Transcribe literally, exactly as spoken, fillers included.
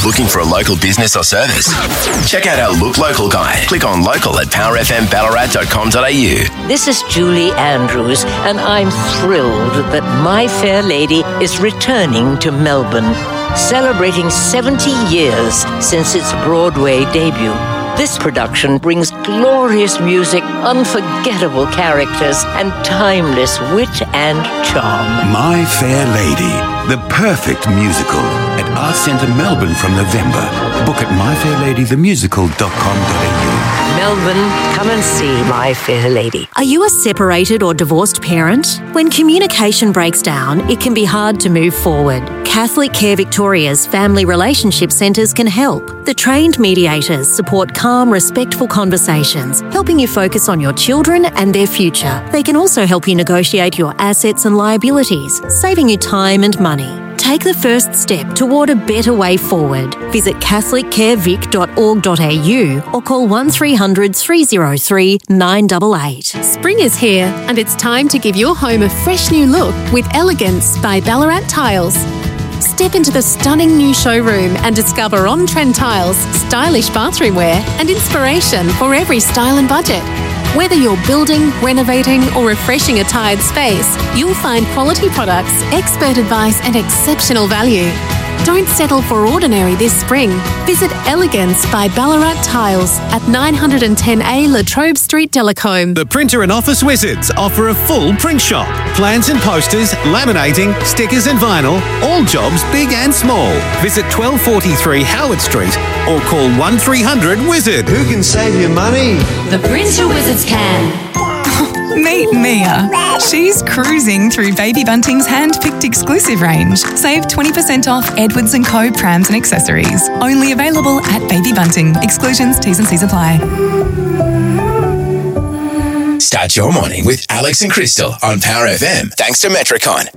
Looking for a local business or service? Check out our Look Local guide. Click on local at power f m ballarat dot com dot a u. This is Julie Andrews, and I'm thrilled that My Fair Lady is returning to Melbourne, celebrating seventy years since its Broadway debut. This production brings glorious music, unforgettable characters, and timeless wit and charm. My Fair Lady, the perfect musical at Arts Centre Melbourne from November. Book at my fair lady the musical dot com dot a u. Melbourne, come and see My Fair Lady. Are you a separated or divorced parent? When communication breaks down, it can be hard to move forward. Catholic Care Victoria's Family Relationship Centres can help. The trained mediators support calm, respectful conversations, helping you focus on your children and their future. They can also help you negotiate your assets and liabilities, saving you time and money. Take the first step toward a better way forward. Visit catholic care vic dot org dot a u or call one three hundred three oh three nine eight eight. Spring is here and it's time to give your home a fresh new look with Elegance by Ballarat Tiles. Step into the stunning new showroom and discover on-trend tiles, stylish bathroom wear and inspiration for every style and budget. Whether you're building, renovating or refreshing a tired space, you'll find quality products, expert advice and exceptional value. Don't settle for ordinary this spring. Visit Elegance by Ballarat Tiles at nine ten A La Trobe Street, Delacombe. The Printer and Office Wizards offer a full print shop. Plans and posters, laminating, stickers and vinyl, all jobs big and small. Visit twelve forty-three Howard Street or call one three hundred wizard. Who can save you money? The Printer Wizards can. Meet Mia. She's cruising through Baby Bunting's hand-picked exclusive range. Save twenty percent off Edwards and Co prams and accessories. Only available at Baby Bunting. Exclusions, T's and C's apply. Start your morning with Alex and Crystal on Power F M. Thanks to Metricon.